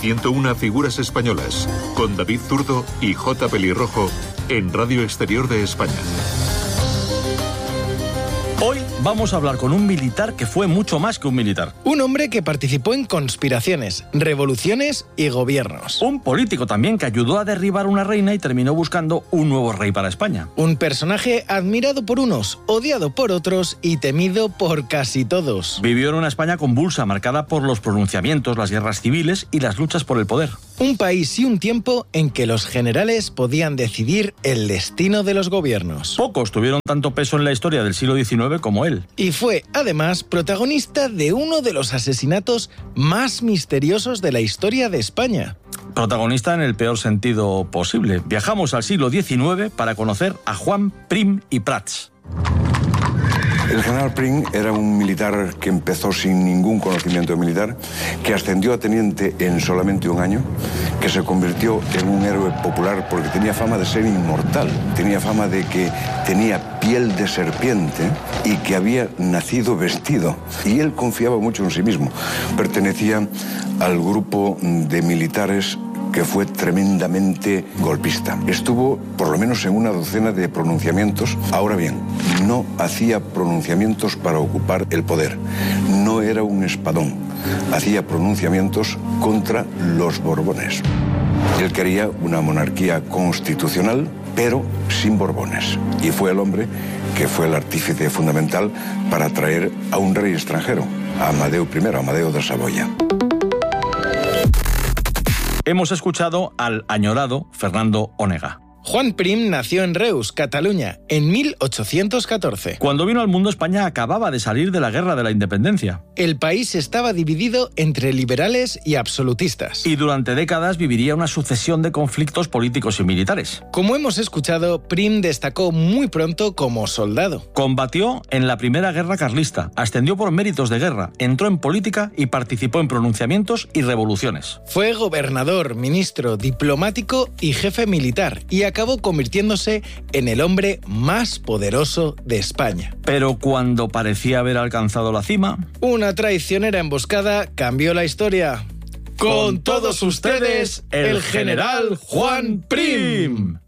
101 figuras españolas, con David Zurdo y J. Pelirrojo, en Radio Exterior de España. Hoy vamos a hablar con un militar que fue mucho más que un militar. Un hombre que participó en conspiraciones, revoluciones y gobiernos. Un político también que ayudó a derribar una reina y terminó buscando un nuevo rey para España. Un personaje admirado por unos, odiado por otros y temido por casi todos. Vivió en una España convulsa, marcada por los pronunciamientos, las guerras civiles y las luchas por el poder. Un país y un tiempo en que los generales podían decidir el destino de los gobiernos. Pocos tuvieron tanto peso en la historia del siglo XIX como él. Y fue, además, protagonista de uno de los asesinatos más misteriosos de la historia de España. Protagonista en el peor sentido posible. Viajamos al siglo XIX para conocer a Juan Prim i Prats. El general Prim era un militar que empezó sin ningún conocimiento militar, que ascendió a teniente en solamente un año, que se convirtió en un héroe popular porque tenía fama de ser inmortal, tenía fama de que tenía piel de serpiente y que había nacido vestido. Y él confiaba mucho en sí mismo. Pertenecía al grupo de militares que fue tremendamente golpista. Estuvo por lo menos en una docena de pronunciamientos. Ahora bien, no hacía pronunciamientos para ocupar el poder. No era un espadón. Hacía pronunciamientos contra los Borbones. Él quería una monarquía constitucional, pero sin Borbones. Y fue el hombre que fue el artífice fundamental para traer a un rey extranjero, a Amadeo I, Amadeo de Saboya. Hemos escuchado al añorado Fernando Onega. Juan Prim nació en Reus, Cataluña, en 1814. Cuando vino al mundo, España acababa de salir de la Guerra de la Independencia. El país estaba dividido entre liberales y absolutistas. Y durante décadas viviría una sucesión de conflictos políticos y militares. Como hemos escuchado, Prim destacó muy pronto como soldado. Combatió en la Primera Guerra Carlista, ascendió por méritos de guerra, entró en política y participó en pronunciamientos y revoluciones. Fue gobernador, ministro, diplomático y jefe militar, y acabó convirtiéndose en el hombre más poderoso de España. Pero cuando parecía haber alcanzado la cima, una traicionera emboscada cambió la historia. Con todos ustedes, el general Juan Prim.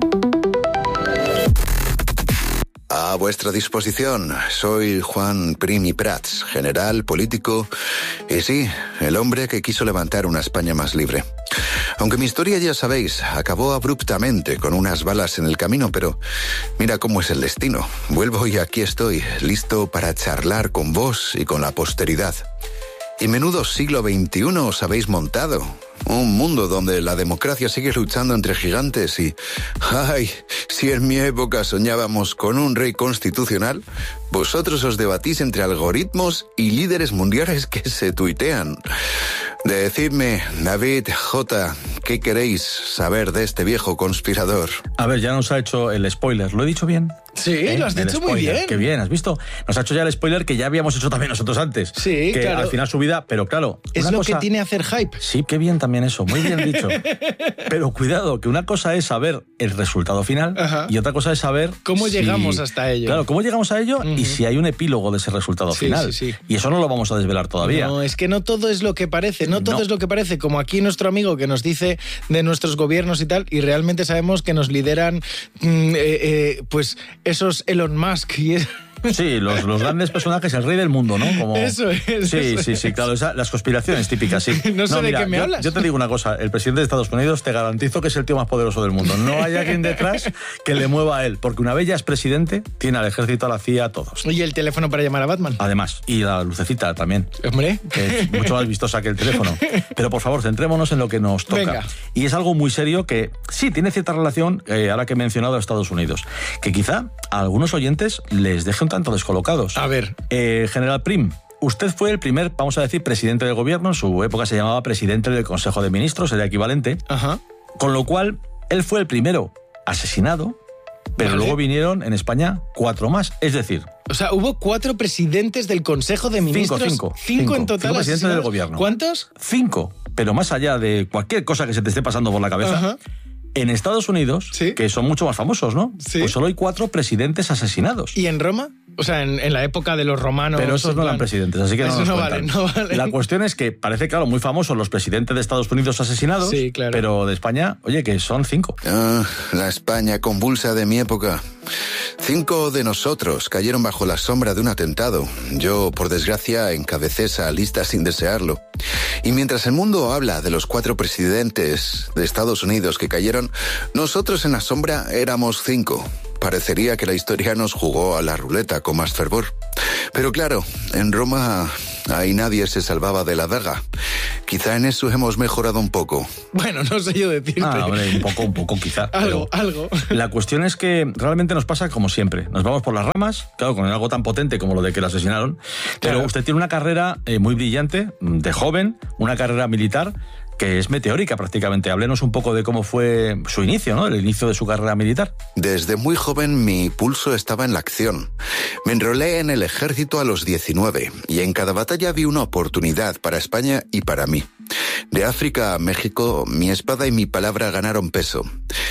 A vuestra disposición, soy Juan Prim i Prats, general, político y sí, el hombre que quiso levantar una España más libre. Aunque mi historia, ya sabéis, acabó abruptamente con unas balas en el camino, pero mira cómo es el destino. Vuelvo y aquí estoy, listo para charlar con vos y con la posteridad. Y menudo siglo XXI os habéis montado. Un mundo donde la democracia sigue luchando entre gigantes y... ¡Ay! Si en mi época soñábamos con un rey constitucional, vosotros os debatís entre algoritmos y líderes mundiales que se tuitean. Decidme, David, J, ¿qué queréis saber de este viejo conspirador? A ver, ya nos ha hecho el spoiler. ¿Lo he dicho bien? Sí, lo has dicho muy bien. Qué bien, ¿has visto? Nos ha hecho ya el spoiler que ya habíamos hecho también nosotros antes. Sí, que claro. Al final su vida, pero claro... Es lo que tiene hacer hype. Sí, qué bien también eso, muy bien dicho. Pero cuidado, que una cosa es saber el resultado final. Ajá. Y otra cosa es saber... ¿Cómo llegamos hasta ello? Claro, cómo llegamos a ello y si hay un epílogo de ese resultado final. Sí. Y eso no lo vamos a desvelar todavía. No, es que no todo es lo que parece, no todo es lo que parece, como aquí nuestro amigo que nos dice de nuestros gobiernos y tal, y realmente sabemos que nos lideran pues esos Elon Musk y Sí, los grandes personajes, el rey del mundo, ¿no? Como... Eso es. Sí, claro, las conspiraciones típicas, sí. No sé de qué me hablas. Yo te digo una cosa, el presidente de Estados Unidos te garantizo que es el tío más poderoso del mundo. No hay alguien detrás que le mueva a él, porque una vez ya es presidente, tiene al ejército, a la CIA, a todos. Y el teléfono para llamar a Batman. Además, y la lucecita también. Hombre. Que es mucho más vistosa que el teléfono. Pero por favor, centrémonos en lo que nos toca. Venga. Y es algo muy serio que sí tiene cierta relación, ahora que he mencionado a Estados Unidos, que quizá a algunos oyentes les deje un tanto descolocados. A ver. General Prim, usted fue el primer, vamos a decir, presidente del gobierno. En su época se llamaba presidente del Consejo de Ministros, sería equivalente. Ajá. Con lo cual, él fue el primero asesinado, pero luego vinieron en España 4 más. Es decir... O sea, hubo 4 presidentes del Consejo de Ministros. 5 en total. 5 presidentes del gobierno. ¿Cuántos? 5. Pero más allá de cualquier cosa que se te esté pasando por la cabeza... Ajá. En Estados Unidos, ¿Sí? que son mucho más famosos, ¿no? Sí. Pues solo hay 4 presidentes asesinados. ¿Y en Roma? O sea, en la época de los romanos... Pero esos no eran presidentes, así que no Eso nos no cuentan. vale, no vale. La cuestión es que parece, claro, muy famosos los presidentes de Estados Unidos asesinados, Sí, claro. pero de España, oye, que son 5. La España convulsa de mi época. 5 de nosotros cayeron bajo la sombra de un atentado. Yo, por desgracia, encabecé esa lista sin desearlo. Y mientras el mundo habla de los 4 presidentes de Estados Unidos que cayeron, nosotros en la sombra éramos 5. Parecería que la historia nos jugó a la ruleta con más fervor. Pero claro, en Roma ahí nadie se salvaba de la daga. Quizá en eso hemos mejorado un poco. Bueno, no sé yo decirte. Hombre, un poco quizá. Algo. La cuestión es que realmente nos pasa como siempre. Nos vamos por las ramas, claro, con algo tan potente como lo de que lo asesinaron. Pero Claro. usted tiene una carrera muy brillante, de joven, una carrera militar que es meteórica prácticamente. Háblenos un poco de cómo fue su inicio, ¿no? El inicio de su carrera militar. Desde muy joven mi pulso estaba en la acción. Me enrolé en el ejército a los 19 y en cada batalla vi una oportunidad para España y para mí. De África a México, mi espada y mi palabra ganaron peso.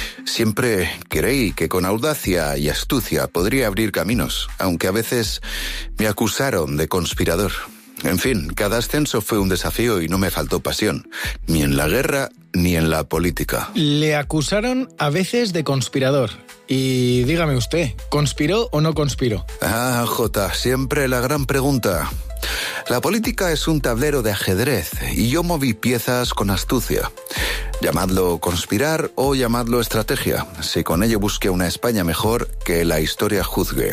Siempre creí que con audacia y astucia podría abrir caminos, aunque a veces me acusaron de conspirador. En fin, cada ascenso fue un desafío y no me faltó pasión, ni en la guerra ni en la política. Le acusaron a veces de conspirador. Y dígame usted, ¿conspiró o no conspiró? Jota, siempre la gran pregunta. La política es un tablero de ajedrez y yo moví piezas con astucia. Llamadlo conspirar o llamadlo estrategia, si con ello busqué una España mejor que la historia juzgue.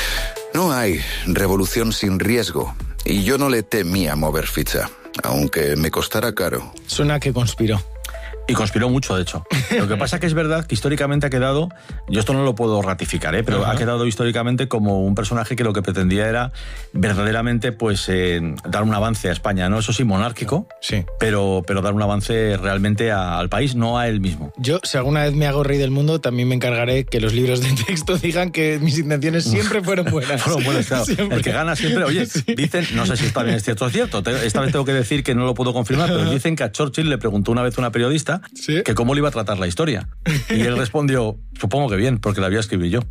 No hay revolución sin riesgo. Y yo no le temía mover ficha, aunque me costara caro. Suena que conspiró. Y conspiró mucho, de hecho. Lo que pasa que es verdad que históricamente ha quedado, yo esto no lo puedo ratificar, pero ha quedado históricamente como un personaje que lo que pretendía era verdaderamente pues dar un avance a España, ¿no? Eso sí, monárquico, Sí. pero dar un avance realmente al país, no a él mismo. Yo, si alguna vez me hago rey del mundo, también me encargaré que los libros de texto digan que mis intenciones siempre fueron buenas. Fueron buenas, claro. Siempre. El que gana siempre, oye, Sí. dicen, no sé si está bien es cierto o cierto, esta vez tengo que decir que no lo puedo confirmar, pero dicen que a Churchill le preguntó una vez una periodista ¿Sí? que cómo le iba a tratar la historia. Y él respondió, supongo que bien, porque la había escrito yo.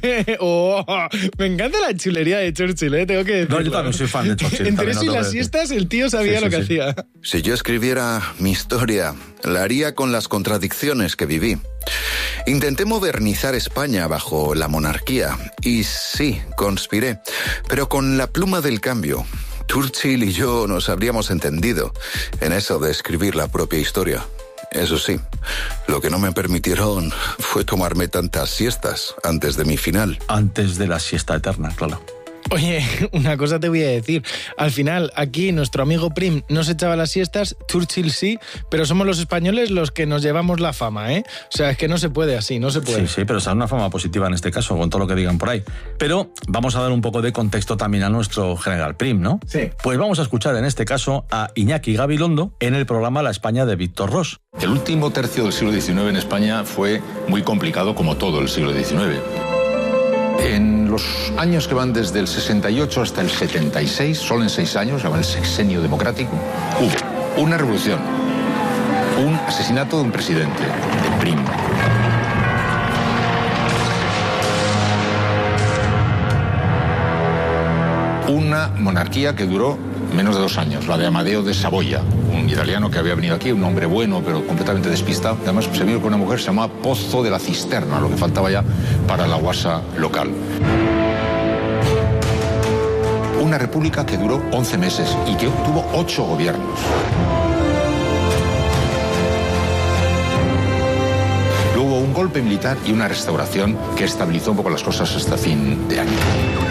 Oh, me encanta la chulería de Churchill, tengo que decirlo. No, yo también soy fan de Churchill. Entre también eso lo y tengo las que decir. siestas, el tío sabía Sí, lo que sí, sí. hacía. Si yo escribiera mi historia, la haría con las contradicciones que viví. Intenté modernizar España bajo la monarquía y sí, conspiré, pero con la pluma del cambio. Churchill y yo nos habríamos entendido en eso de escribir la propia historia. Eso sí, lo que no me permitieron fue tomarme tantas siestas antes de mi final. Antes de la siesta eterna, claro. Oye, una cosa te voy a decir. Al final, aquí nuestro amigo Prim no se echaba las siestas, Churchill sí, pero somos los españoles los que nos llevamos la fama, ¿eh? O sea, es que no se puede así, no se puede. Sí, sí, pero es una fama positiva en este caso, con todo lo que digan por ahí. Pero vamos a dar un poco de contexto también a nuestro general Prim, ¿no? Sí. Pues vamos a escuchar en este caso a Iñaki Gabilondo en el programa La España de Víctor Ros. El último tercio del siglo XIX en España fue muy complicado, como todo el siglo XIX. En los años que van desde el 68 hasta el 76, solo en 6 años, el sexenio democrático, hubo una revolución, un asesinato de un presidente, de Prim. Una monarquía que duró menos de 2 años, la de Amadeo de Saboya, un italiano que había venido aquí, un hombre bueno pero completamente despistado. Además se vino con una mujer que se llamaba Pozo de la Cisterna, lo que faltaba ya para la guasa local. Una república que duró 11 meses y que tuvo 8 gobiernos. Luego hubo un golpe militar y una restauración que estabilizó un poco las cosas hasta fin de año.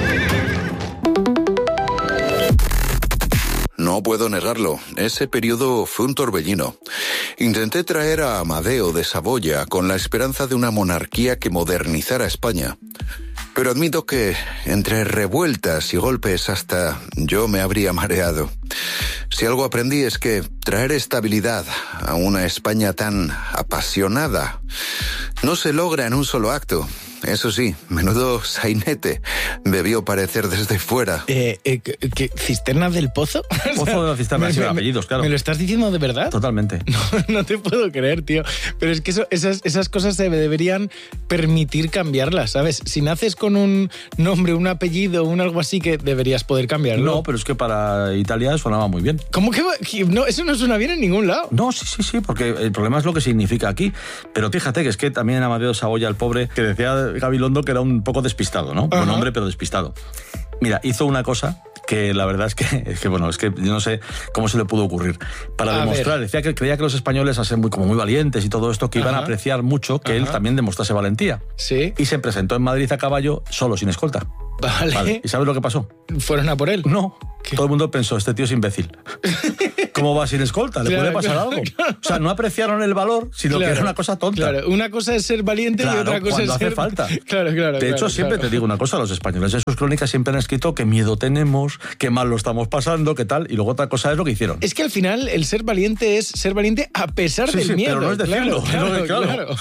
No puedo negarlo, ese periodo fue un torbellino. Intenté traer a Amadeo de Saboya con la esperanza de una monarquía que modernizara España. Pero admito que, entre revueltas y golpes, hasta yo me habría mareado. Si algo aprendí es que traer estabilidad a una España tan apasionada no se logra en un solo acto. Eso sí, menudo sainete debió parecer desde fuera. ¿Qué, ¿Cisterna del Pozo? Pozo de la Cisterna, sí, apellidos, claro. ¿Me lo estás diciendo de verdad? Totalmente. No te puedo creer, tío. Pero es que esas cosas se deberían permitir cambiarlas, ¿sabes? Si naces con un nombre, un apellido, un algo así, que deberías poder cambiarlo. No, pero es que para Italia sonaba muy bien. ¿Cómo que no? Eso no suena bien en ningún lado. No, sí, porque el problema es lo que significa aquí. Pero fíjate que es que también Amadeo Saboya, el pobre, que decía Gabilondo que era un poco despistado, ¿no? Buen hombre, pero despistado. Mira, hizo una cosa que la verdad es que yo no sé cómo se le pudo ocurrir. Para demostrar, decía que creía que los españoles, a ser muy valientes y todo esto, que iban a apreciar mucho que él también demostrase valentía. Sí. Y se presentó en Madrid a caballo, solo, sin escolta. Vale. ¿Y sabes lo que pasó? ¿Fueron a por él? No. ¿Qué? Todo el mundo pensó, este tío es imbécil. ¿Cómo va sin escolta? ¿Le puede pasar algo? Claro. O sea, no apreciaron el valor, sino que era una cosa tonta. Claro, una cosa es ser valiente y otra cosa es hace ser... falta. Claro. De hecho, siempre te digo una cosa, los españoles en sus crónicas siempre han escrito qué miedo tenemos, qué mal lo estamos pasando, qué tal, y luego otra cosa es lo que hicieron. Es que al final el ser valiente es ser valiente a pesar del miedo. Pero no es decirlo. Claro.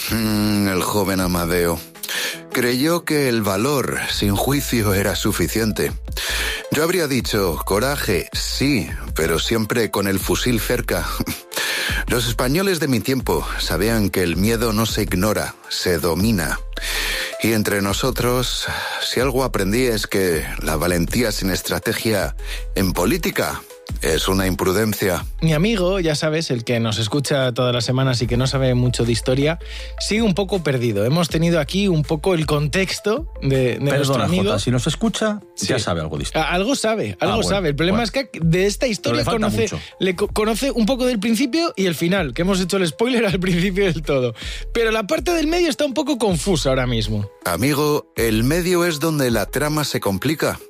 El joven Amadeo creyó que el valor sin juicio era suficiente. Yo habría dicho, coraje, sí, pero siempre con el fusil cerca. Los españoles de mi tiempo sabían que el miedo no se ignora, se domina. Y entre nosotros, si algo aprendí es que la valentía sin estrategia en política es una imprudencia. Mi amigo, ya sabes, el que nos escucha todas las semanas y que no sabe mucho de historia, sigue un poco perdido. Hemos tenido aquí un poco el contexto de nuestro amigo. Jota, si nos escucha, ya sabe algo de historia. Algo sabe. El problema es que de esta historia conoce un poco del principio y el final, que hemos hecho el spoiler al principio del todo. Pero la parte del medio está un poco confusa ahora mismo. Amigo, el medio es donde la trama se complica.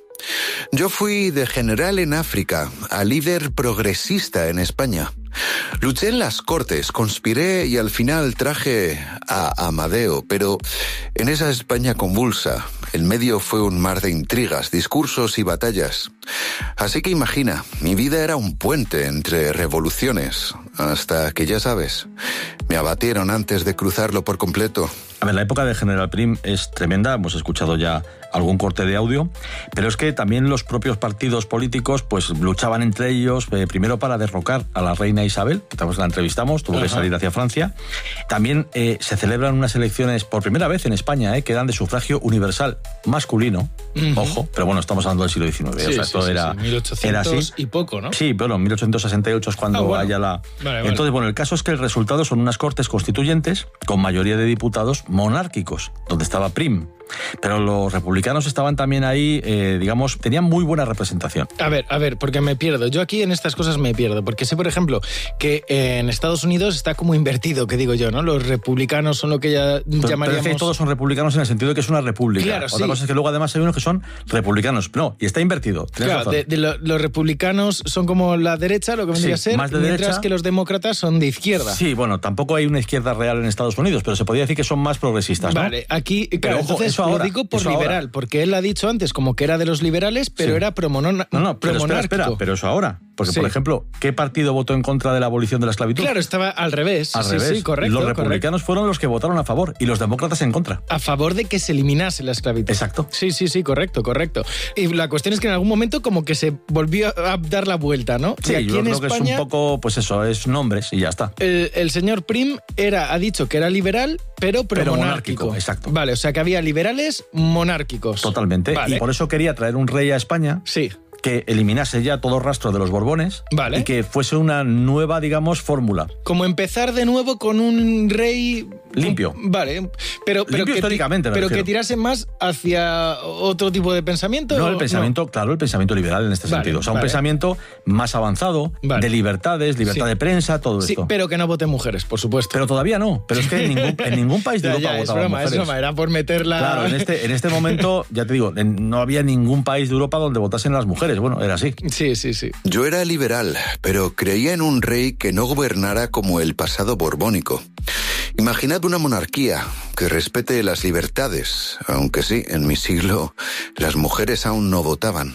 Yo fui de general en África a líder progresista en España. Luché en las Cortes, conspiré y al final traje a Amadeo, pero en esa España convulsa, el medio fue un mar de intrigas, discursos y batallas. Así que imagina, mi vida era un puente entre revoluciones, hasta que, ya sabes, me abatieron antes de cruzarlo por completo. A ver, la época de General Prim es tremenda, hemos escuchado ya algún corte de audio, pero es que también los propios partidos políticos pues luchaban entre ellos, primero para derrocar a la reina Isabel, que la entrevistamos, tuvo que salir hacia Francia. También se celebran unas elecciones por primera vez en España, que eran de sufragio universal masculino, ojo, pero bueno, estamos hablando del siglo XIX, o sea, esto era 1800 era así. Y poco, ¿no? Sí, bueno, 1868 es cuando haya la... Vale. Entonces, bueno, el caso es que el resultado son unas cortes constituyentes con mayoría de diputados monárquicos, donde estaba Prim. Pero los republicanos estaban también ahí, digamos, tenían muy buena representación. A ver, porque me pierdo. Yo aquí en estas cosas me pierdo, porque sé, por ejemplo, que en Estados Unidos está como invertido, que digo yo, ¿no? Los republicanos son lo que ya llamaríamos... Pero todos son republicanos en el sentido de que es una república. Claro, Otra cosa es que luego además hay unos que son republicanos. No, y está invertido. Claro, los republicanos son como la derecha, lo que vendría a ser, más de mientras derecha, que los demócratas son de izquierda. Sí, bueno, tampoco hay una izquierda real en Estados Unidos, pero se podría decir que son más progresistas, ¿no? Vale, aquí, claro, ojo, entonces eso ahora, lo digo por eso liberal, ahora. Porque él ha dicho antes como que era de los liberales, pero era promonárquico. No, pero espera, pero eso ahora. Porque, por ejemplo, ¿qué partido votó en contra de la abolición de la esclavitud? Claro, estaba al revés. Al revés. Sí, correcto. Los republicanos fueron los que votaron a favor y los demócratas en contra. A favor de que se eliminase la esclavitud. Exacto. Sí, correcto. Y la cuestión es que en algún momento como que se volvió a dar la vuelta, ¿no? Sí, aquí yo en creo España, que es un poco, pues eso, es nombres y ya está. El señor Prim ha dicho que era liberal, pero monárquico. Exacto. Vale, o sea que había liberales monárquicos. Totalmente. Vale. Y por eso quería traer un rey a España. Sí. Que eliminase ya todo rastro de los Borbones. Vale. Y que fuese una nueva, digamos, fórmula. Como empezar de nuevo con un rey... Limpio. Vale, pero limpio que históricamente, pero que tirase más hacia otro tipo de pensamiento. No, el pensamiento, claro, el pensamiento liberal en este sentido. O sea, un pensamiento más avanzado, de libertades, libertad de prensa, todo esto. Sí, pero que no voten mujeres, por supuesto. Pero todavía no. Pero es que en ningún país de Europa votaban mujeres. Es broma, era por meterla... Claro, en este momento, ya te digo, no había ningún país de Europa donde votasen las mujeres. Bueno, era así. Sí. Yo era liberal, pero creía en un rey que no gobernara como el pasado borbónico. Imaginad una monarquía que respete las libertades, aunque sí, en mi siglo las mujeres aún no votaban.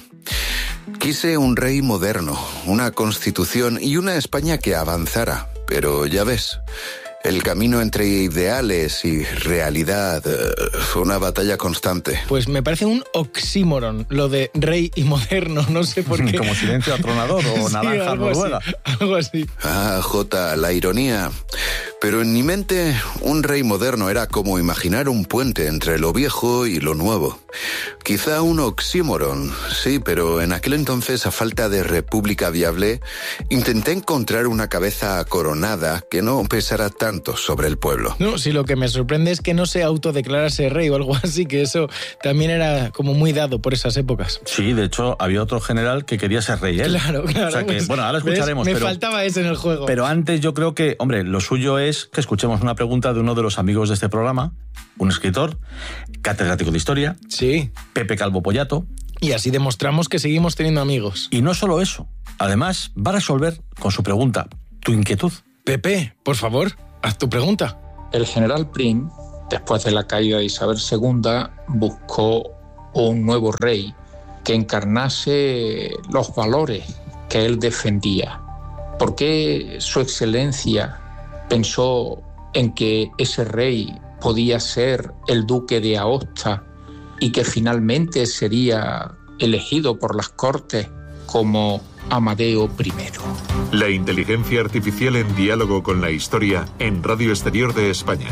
Quise un rey moderno, una constitución y una España que avanzara, pero ya ves, El camino entre ideales y realidad fue una batalla constante. Pues me parece un oxímoron lo de rey y moderno, no sé por qué. Como silencio atronador o naranja algo noruega. así, algo así. Ah, Jota, la ironía. Pero en mi mente, un rey moderno era como imaginar un puente entre lo viejo y lo nuevo. Quizá un oxímoron, sí, pero en aquel entonces, a falta de república viable, intenté encontrar una cabeza coronada que no pesara tanto sobre el pueblo. No, si lo que me sorprende es que no se autodeclarase rey o algo así, que eso también era como muy dado por esas épocas. Sí, de hecho, había otro general que quería ser rey él. Claro. O sea que, Pues, bueno, ahora escucharemos. Me faltaba ese en el juego. Pero antes yo creo que, hombre, lo suyo es que escuchemos una pregunta de uno de los amigos de este programa, un escritor, catedrático de historia, Sí. Pepe Calvo Pollato. Y así demostramos que seguimos teniendo amigos. Y no solo eso, además va a resolver con su pregunta tu inquietud. Pepe, por favor, haz tu pregunta. El general Prim, después de la caída de Isabel II, buscó un nuevo rey que encarnase los valores que él defendía. ¿Por qué su excelencia pensó en que ese rey podía ser el duque de Aosta y que finalmente sería elegido por las Cortes como Amadeo I? La inteligencia artificial en diálogo con la historia en Radio Exterior de España.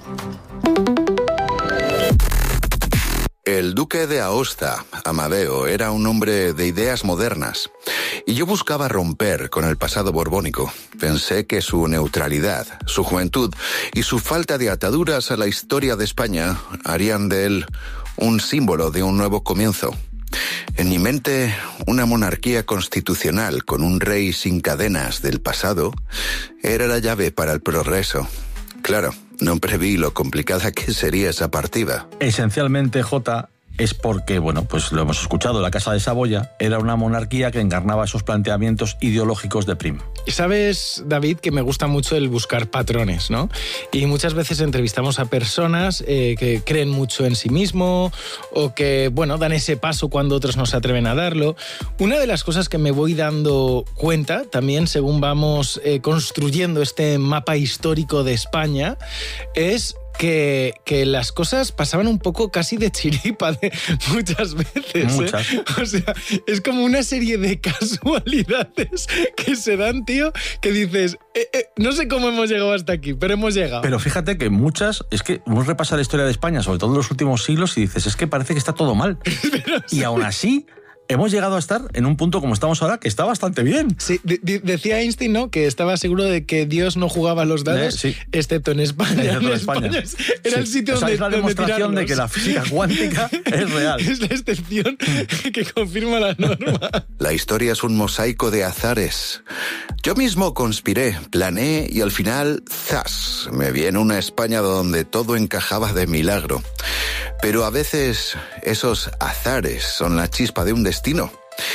El duque de Aosta, Amadeo, era un hombre de ideas modernas. Y yo buscaba romper con el pasado borbónico. Pensé que su neutralidad, su juventud y su falta de ataduras a la historia de España harían de él un símbolo de un nuevo comienzo. En mi mente, una monarquía constitucional con un rey sin cadenas del pasado era la llave para el progreso. Claro, no preví lo complicada que sería esa partida. Esencialmente, Jota, es porque, bueno, pues lo hemos escuchado, la Casa de Saboya era una monarquía que encarnaba esos planteamientos ideológicos de Prim. Y sabes, David, que me gusta mucho el buscar patrones, ¿no? Y muchas veces entrevistamos a personas que creen mucho en sí mismo o que, bueno, dan ese paso cuando otros no se atreven a darlo. Una de las cosas que me voy dando cuenta también según vamos construyendo este mapa histórico de España es que las cosas pasaban un poco casi de chiripa muchas veces. Muchas. O sea, es como una serie de casualidades que se dan, tío, que dices, no sé cómo hemos llegado hasta aquí, pero hemos llegado. Pero fíjate que muchas, es que uno repasa la historia de España, sobre todo en los últimos siglos, y dices, es que parece que está todo mal. Y aún así hemos llegado a estar en un punto como estamos ahora, que está bastante bien. Sí, decía Einstein, ¿no?, que estaba seguro de que Dios no jugaba los dados, sí, excepto en España. Excepto en España. Era el sitio o sea, donde es la demostración de que la física cuántica es real. Es la excepción que confirma la norma. La historia es un mosaico de azares. Yo mismo conspiré, planeé y al final, ¡zas!, me vi en una España donde todo encajaba de milagro. Pero a veces esos azares son la chispa de un destino.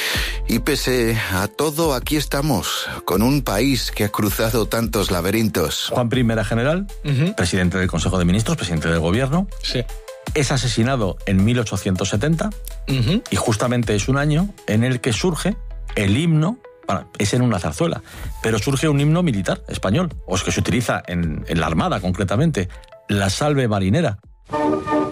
Y pese a todo, aquí estamos, con un país que ha cruzado tantos laberintos. Juan Prim era general, presidente del Consejo de Ministros, presidente del Gobierno. Sí. Es asesinado en 1870 y justamente es un año en el que surge el himno, bueno, es en una zarzuela, pero surge un himno militar español, o es que se utiliza en la Armada concretamente, la Salve Marinera.